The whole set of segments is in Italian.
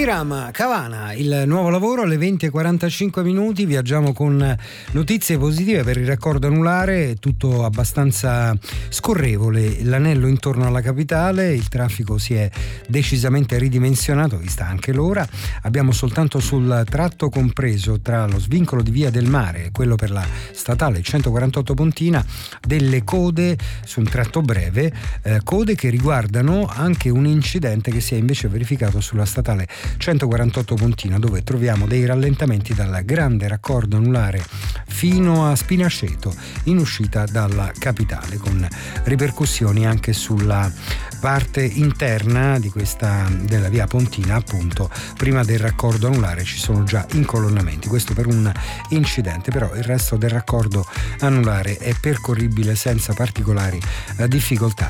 Dirama Cavana, il nuovo lavoro alle 20:45. Viaggiamo con notizie positive per il raccordo anulare, tutto abbastanza scorrevole. L'anello intorno alla capitale, il traffico si è decisamente ridimensionato, vista anche l'ora. Abbiamo soltanto sul tratto compreso tra lo svincolo di Via del Mare e quello per la statale 148 Pontina delle code su un tratto breve, code che riguardano anche un incidente che si è invece verificato sulla statale 148 Pontina, dove troviamo dei rallentamenti dal grande raccordo anulare fino a Spinaceto in uscita dalla capitale, con ripercussioni anche sulla parte interna di della via Pontina. Appunto, prima del raccordo anulare ci sono già incolonnamenti, questo per un incidente, però il resto del raccordo anulare è percorribile senza particolari difficoltà.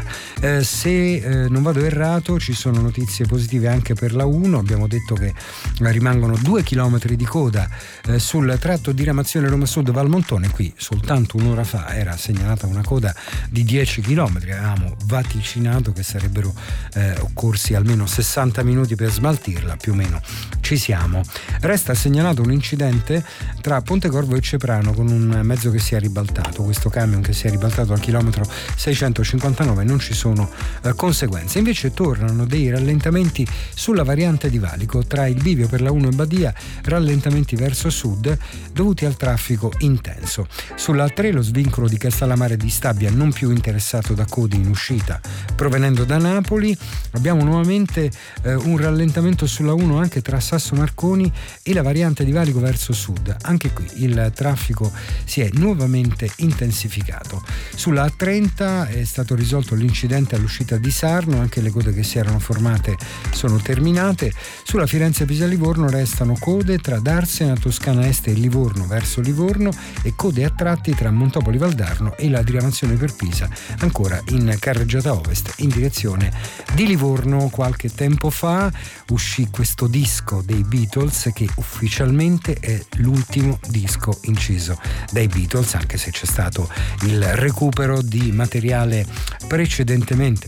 Se non vado errato, ci sono notizie positive anche per la 1. Abbiamo detto che rimangono 2 chilometri di coda sul tratto di diramazione Roma Sud Valmontone. Qui soltanto un'ora fa era segnalata una coda di 10 chilometri. Avevamo vaticinato che sarebbero occorsi almeno 60 minuti per smaltirla, più o meno ci siamo. Resta segnalato un incidente tra Pontecorvo e Ceprano con un mezzo che si è ribaltato, questo camion che si è ribaltato al chilometro 659. Non ci sono conseguenze. Invece tornano dei rallentamenti sulla variante di Valico tra il bivio per la 1 e Badia, rallentamenti verso sud dovuti al traffico intenso. Sulla 3 lo svincolo di Castellammare di Stabia non più interessato da code in uscita provenendo da Napoli. Abbiamo nuovamente un rallentamento sulla 1 anche tra Sasso Marconi e la variante di Valico verso sud. Anche qui il traffico si è nuovamente intensificato. Sulla A30 è stato risolto l'incidente all'uscita di Sarno, anche le code che si erano formate sono terminate. Sulla Firenze-Pisa-Livorno restano code tra Darsena, Toscana Est e Livorno verso Livorno, e code a tratti tra Montopoli Valdarno e la diramazione per Pisa, ancora in carreggiata ovest in direzione di Livorno. Qualche tempo fa uscì questo disco dei Beatles, che ufficialmente è l'ultimo disco inciso dai Beatles, anche se c'è stato il recupero di materiale precedentemente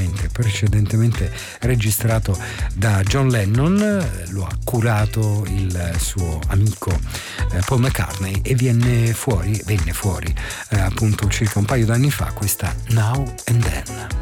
registrato da John Lennon. Lo ha curato il suo amico Paul McCartney e venne fuori appunto circa un paio d'anni fa questa Now and Then.